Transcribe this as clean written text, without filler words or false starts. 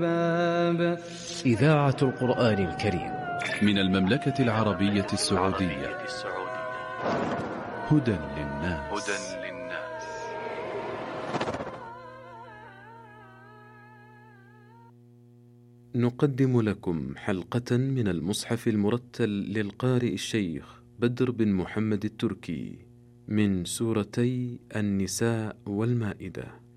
إذاعة القرآن الكريم من المملكة العربية السعودية. هدى للناس. نقدم لكم حلقة من المصحف المرتل للقارئ الشيخ بدر بن محمد التركي من سورتي النساء والمائدة.